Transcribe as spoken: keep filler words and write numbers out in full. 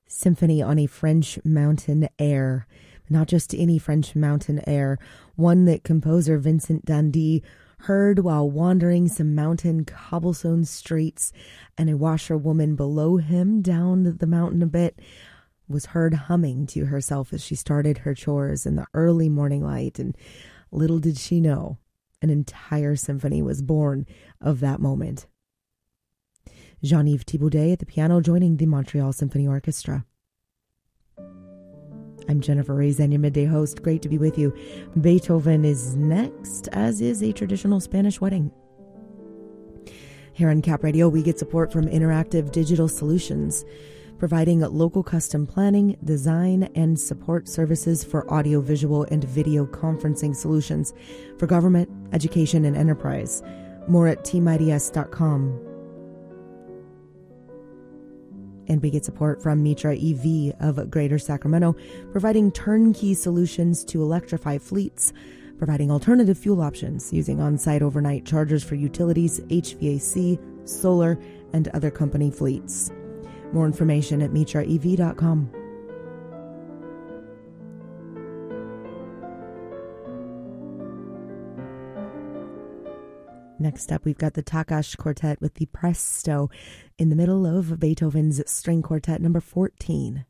Symphony on a French Mountain Air. Not just any French mountain air, one that composer Vincent Dandy heard while wandering some mountain cobblestone streets, and a washerwoman below him down the mountain a bit was heard humming to herself as she started her chores in the early morning light. And little did she know, an entire symphony was born of that moment. Jean-Yves Thibaudet at the piano, joining the Montreal Symphony Orchestra. I'm Jennifer Reyes-Anya, midday host. Great to be with you. Beethoven is next, as is a traditional Spanish wedding. Here on Cap Radio, we get support from Interactive Digital Solutions, providing local custom planning, design, and support services for audio-visual and video conferencing solutions for government, education, and enterprise. More at team I D S dot com. And we get support from Mitra E V of Greater Sacramento, providing turnkey solutions to electrify fleets, providing alternative fuel options using on-site overnight chargers for utilities, H V A C, solar, and other company fleets. More information at mitra e v dot com. Next up, we've got the Takash Quartet with the Presto in the middle of Beethoven's String Quartet number fourteen.